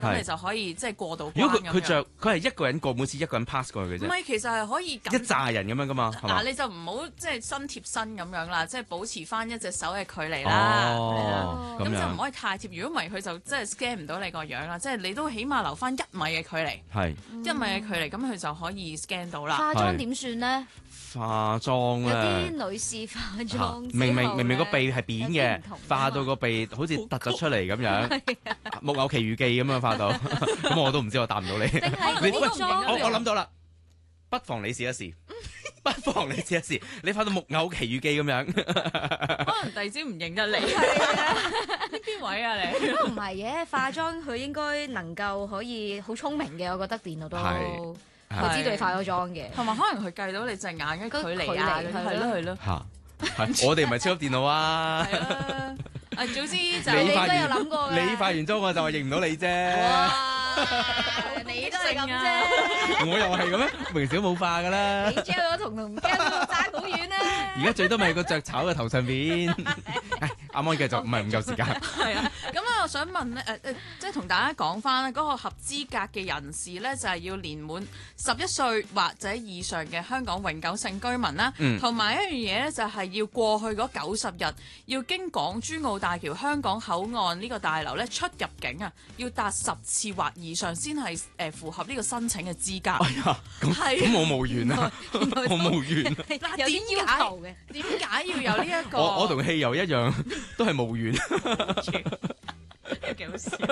咁你就可以即係過到關。 如果佢着，佢係一個人過，每次一個人 pass 過去嘅啫。 唔係，其實係可以一紮人咁樣噶嘛，係嘛？ 嗱，你就唔好即係身貼身咁樣啦，即係保持翻一隻手嘅距離啦。咁就唔可以太貼。如果唔係，佢就即係 scan 唔到你個樣啦。即係你都起碼留翻1米嘅距離。 係 1米嘅距離，咁佢就可以 scan 到啦。 化妝點算呢？ 化妝有咧， 啲女士化妝明明個鼻係扁嘅，化到個鼻好似突咗出嚟咁樣，木偶奇遇記咁樣化到，咁我都唔知我答唔到你。 定係你古裝？ 我諗到啦，不妨你試一試，不妨你試一試，你化到木偶奇遇記咁樣， 可能第二朝唔認得你。呢邊位啊你？ 都唔係嘅，化妝佢應該能夠可以好聰明嘅，我覺得電腦都佢知道你化咗妝嘅， 同埋可能佢計到你隻眼嘅距離啊，係咯。 嚇，我哋唔係超級電腦啊。 係啦，總之就你都有諗過嘅。 你化完妝我就係認唔到你啫。 你都係咁啫。 我又係咁咩？平時都冇化噶啦。 你 gel 咗同 gel 咗爭好遠啦。 而家最多咪個雀巢嘅頭上邊。啱啱繼續，唔係唔夠時間。 係啊，咁我想問咧，即係同大家講翻咧，嗰個合資格嘅人士咧，就係要年滿11歲或者以上嘅香港永久性居民啦，同埋一樣嘢咧，就係要過去嗰90日，要經港珠澳大橋香港口岸呢個大樓咧出入境啊，要達10次或以上先係符合呢個申請嘅資格。 哎呀，咁我無緣啊，我無緣。 嗱， 有啲要求嘅， 點解要有呢一個？ 我同汽油一樣，都係無緣。 幾好笑。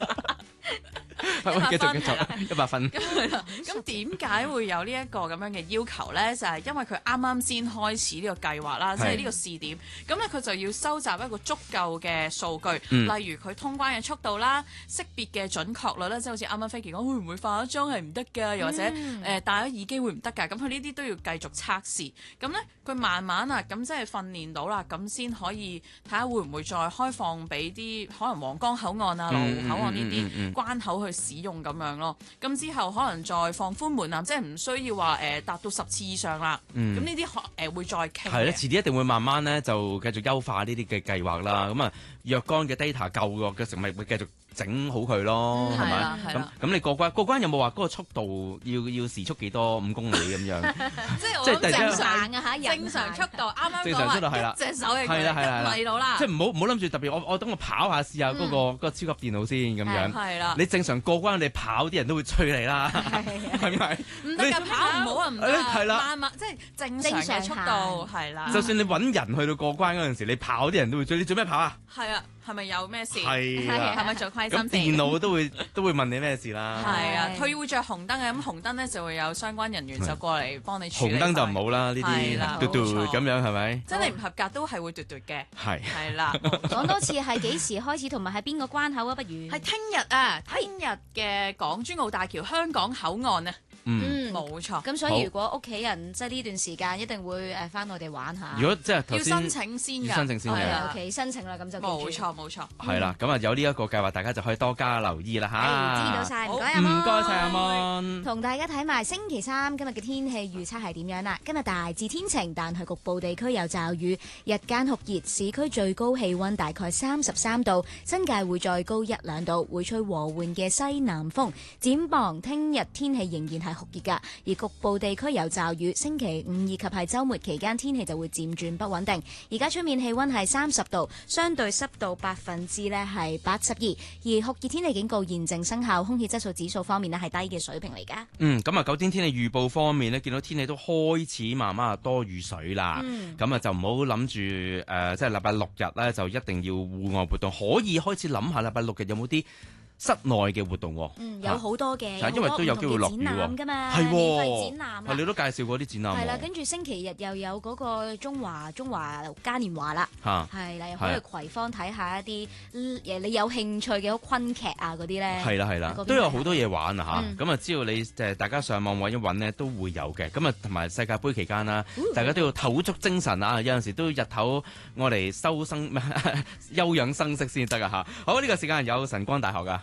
繼續100分。 咁點解會有呢一個咁樣嘅要求呢？就係因為佢啱啱先開始呢個計劃啦，即係呢個試點。咁咧佢就要收集一個足夠嘅數據，例如佢通關嘅速度啦、識別嘅準確率啦，即係好似啱啱飛奇講，會唔會化咗妝係唔得㗎？又或者戴咗耳機會唔得㗎？咁佢呢啲都要繼續測試。咁咧佢慢慢啊，咁即係訓練到啦，咁先可以睇下會唔會再開放俾啲可能皇崗口岸啊、羅湖口岸呢啲關口去使用咁樣咯。咁之後可能再放寬門檻，即係唔需要話達到10次以上啦。咁呢啲會再傾。 係咧，遲啲一定會慢慢咧就繼續優化呢啲嘅計劃啦。咁啊，若干嘅 data 夠嘅時候，咪會繼續整好佢咯，係咪？咁你過關有冇話嗰個速度要時速幾多5公里咁樣？ 即係我正常啊嚇， 正常速度啱啱正常速度係啦， 一隻手嘅 1 米到啦。 即係唔好諗住特別，我等我跑下試下嗰個超級電腦先咁樣。 係啦， 你正常過關，你跑啲人都會催你啦，係咪？ 唔得㗎，跑唔好啊，唔得。 係啦， 慢慢即係正常嘅速度係啦。 就算你揾人去到過關嗰陣時，你跑啲人都會追你，做咩跑啊？ 係啊，係咪有咩事？ 係啊， 係咪做虧心事？ 咁電腦都會問你咩事啦。 係啊，佢會着紅燈嘅，咁紅燈咧就會有相關人員就過嚟幫你處理。 紅燈就唔好啦，呢啲嘟嘟咁樣係咪？ 即係你唔合格都係會嘟嘟嘅。係啦。 講多次係幾時開始，同埋喺邊個關口啊？不如係聽日啊，聽日嘅港珠澳大橋香港口岸啊。冇錯。 咁所以如果屋企人即係呢段時間一定會返我哋玩下。 如果即係頭先要申請先㗎， 申請先嘅。 屋企申請啦，咁就冇錯。 係啦，咁啊有呢一個計劃，大家就可以多加留意啦嚇。 知道晒，唔該唔該晒阿 Mon。 同大家睇埋星期三今日嘅天氣預測係點樣啦？今日大致天晴，但係局部地區有驟雨，日間酷熱，市區最高氣溫大概33度，新界會再高1-2度，會吹和緩嘅西南風。展望聽日天氣仍然係酷熱㗎，而局部地區有驟雨。星期5以及係週末期間天氣就會漸轉不穩定。而家出面氣溫係30度，相對濕度係82%，而酷熱天氣警告現正生效，空氣質素指數方面咧係低嘅水平嚟㗎。 咁啊9天天氣預報方面呢，見到天氣都開始慢慢多雨水啦。咁啊就唔好諗住即係禮拜6日咧就一定要戶外活動，可以開始諗下禮拜6日有冇啲室內嘅活動。 有好多嘅， 因為都有機會落雨展覽㗎嘛， 係免費展覽。 你都介紹過啲展覽。 係啦，跟住星期日又有嗰個中華嘉年華啦。係啦，又可以去葵芳睇下一啲你有興趣嘅昆劇啊嗰啲咧。 係啦，都有好多嘢玩啊嚇。咁啊，只要你大家上網揾一揾呢，都會有嘅。咁啊，同埋世界盃期間啦，大家都要唞足精神啊！有陣時都日頭我哋休養生息先得啊嚇。好，呢個時間有晨光大學㗎。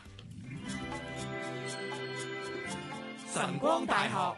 晨光大學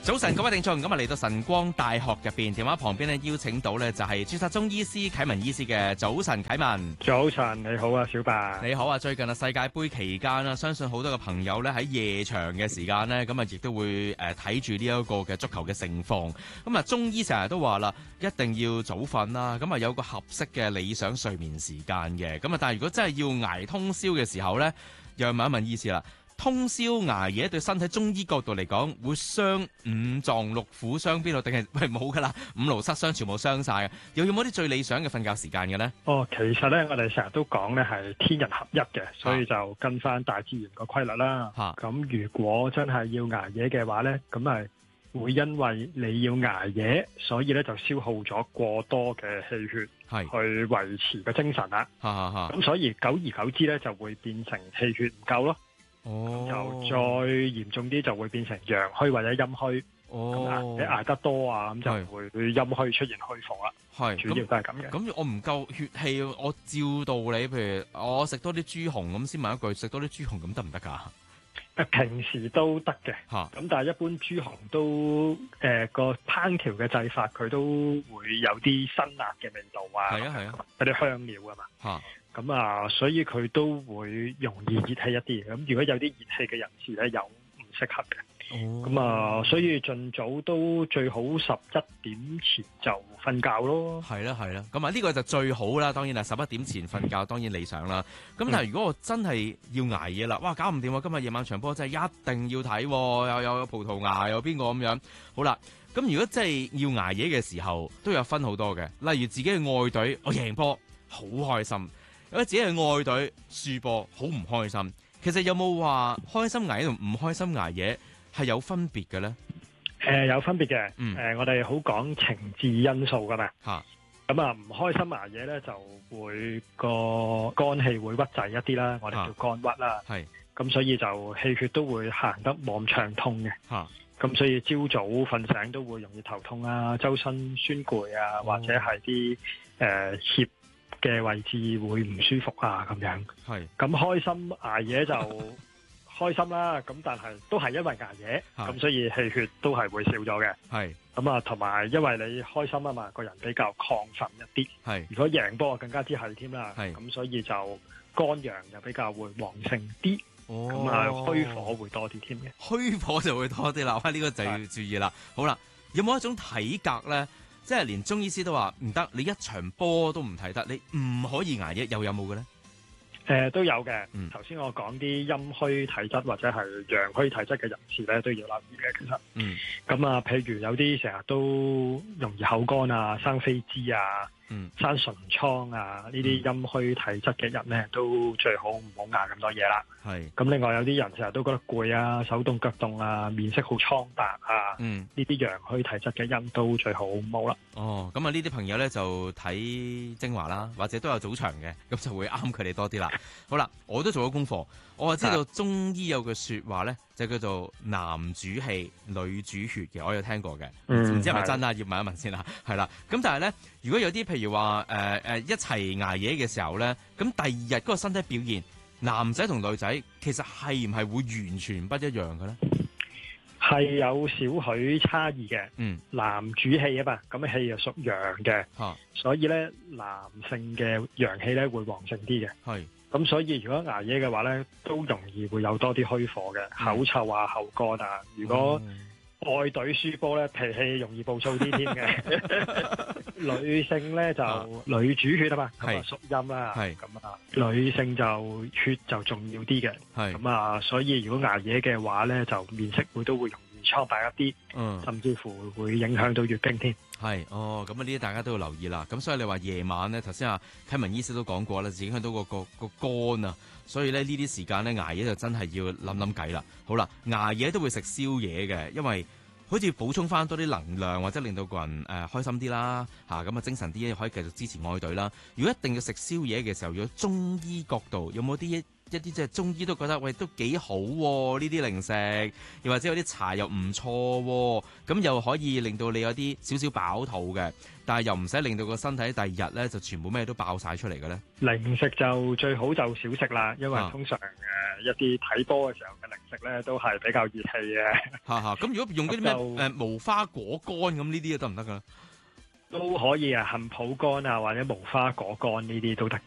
早晨，各位聽眾，今日嚟到晨光大學入邊，電話旁邊咧邀請到咧就係註冊中醫師啟文醫師嘅。早晨，啟文。 早晨，你好啊，小白。 你好啊，最近啊世界盃期間啦，相信好多嘅朋友咧喺夜場嘅時間咧，咁啊亦都會睇住呢一個嘅足球嘅盛況。咁啊，中醫成日都話啦，一定要早瞓啦，咁啊有個合適嘅理想睡眠時間嘅。咁啊，但係如果真係要捱通宵嘅時候咧，又問一問醫師啦。通宵捱夜對身體中醫角度嚟講，會傷五臟六腑傷邊度？定係冇㗎啦？五勞七傷全部傷晒嘅。有冇啲最理想嘅瞓覺時間嘅咧？ 其實咧，我哋成日都講咧係天人合一嘅，所以就跟翻大自然個規律啦。咁如果真係要捱夜嘅話咧，咁係會因為你要捱夜，所以咧就消耗咗過多嘅氣血，去維持個精神啦。咁所以久而久之咧，就會變成氣血唔夠咯。就再嚴重啲就會變成陽虛或者陰虛，你捱得多啊，咁就會陰虛出現虛火啦。主要都係咁嘅。咁我唔夠血氣，我照道理，譬如我食多啲豬紅咁，先問一句，食多啲豬紅咁得唔得㗎？ 平時都得嘅，咁但係一般豬紅都個烹調嘅製法，佢都會有啲辛辣嘅味道啊，有啲香料啊嘛。咁所以佢都會容易熱氣一啲。咁如果有啲熱氣嘅人士咧，又唔適合嘅。咁所以盡早都最好11點前就瞓覺咯。係啦。 咁呢個就最好啦。當然啦，11點前瞓覺當然理想啦。咁但係如果我真係要捱夜啦，哇，搞唔掂喎！今日夜晚場波真係一定要睇，又有葡萄牙，有邊個咁樣？好啦，咁如果真係要捱夜嘅時候，都有分好多嘅。例如自己嘅愛隊，我贏波好開心。如果自己係愛隊輸波，好唔開心。其實有冇話開心捱夜同唔開心捱夜係有分別嘅咧？ 有分別嘅。我哋好講情志因素噶嘛。咁唔開心捱夜咧，就會個肝氣會鬱滯一啲啦。我哋叫肝鬱啦。咁所以就氣血都會行得冇咁暢通嘅。咁所以朝早瞓醒都會容易頭痛啊，周身酸攰啊，或者係啲怯嘅位置會唔舒服啊，咁樣。咁開心捱夜就開心啦，咁但係都係因為捱夜，咁所以氣血都係會少咗嘅。咁同埋因為你開心啊嘛，個人比較亢奮一啲。如果贏波更加之係添啦。咁所以就肝陽又比較會旺盛啲。虛火會多啲添嘅。 虛火就會多啲啦，呢個就要注意啦。好啦，有冇一種體格咧？即係連中醫師都話唔得，你一場波都唔睇得，你唔可以捱夜，有冇嘅咧？ 都有嘅。頭先我講啲陰虛體質或者係陽虛體質嘅人士咧，都要留意嘅。其實，咁譬如有啲成日都容易口乾啊、生痱滋啊、生唇瘡啊，呢啲陰虛體質嘅人咧，都最好唔好捱咁多嘢啦。咁另外有啲人成日都覺得攰啊、手凍腳凍啊、面色好蒼白啊，呢啲陽虛體質嘅人都最好冇啦。 咁呢啲朋友咧就睇精華啦，或者都有早場嘅，咁就會啱佢哋多啲啦。好啦，我都做咗功課，我就知道中醫有句說話咧，就叫做男主氣，女主血嘅，我有聽過嘅，唔知係咪真啦？要問一問先啦。係啦，咁但係咧，如果有啲譬如話一齊捱夜嘅時候咧，咁第二日嗰個身體表現，男仔同女仔其實係唔係會完全不一樣嘅咧？ 係有少許差異嘅。男主氣啊嘛，咁氣又屬陽嘅，所以咧男性嘅陽氣咧會旺盛啲嘅。咁所以如果捱夜嘅話咧，都容易會有多啲虛火嘅，口臭啊、口乾啊。如果愛隊輸波咧，脾氣容易暴躁啲添嘅。女性咧就女主血啊嘛，咁屬陰啦。咁女性就血就重要啲嘅。咁所以如果捱夜嘅話咧，就面色都會容易蒼白一啲，甚至乎會影響到月經添。 咁呢啲大家都要留意啦。咁所以你話夜晚咧，頭先啟文醫師都講過啦，影響到個肝啊。所以咧呢啲時間咧捱夜就真係要諗計啦。好啦，捱夜都會食宵夜嘅，因為好似補充翻多啲能量，或者令到個人開心啲啦，咁啊精神啲，可以繼續支持愛隊啦。如果一定要食宵夜嘅時候，如果中醫角度有冇啲一啲即係中醫都覺得喂都幾好喎，呢啲零食，又或者有啲茶又唔錯喎，咁又可以令到你有啲少少飽肚嘅，但係又唔使令到個身體第二日咧就全部咩都爆晒出嚟嘅咧。 零食就最好就少食啦，因為通常一啲睇波嘅時候嘅零食咧都係比較熱氣嘅。 咁如果用嗰啲咩無花果乾咁呢啲得唔得㗎？ 都可以啊，杏脯乾啊或者無花果乾呢啲都得嘅。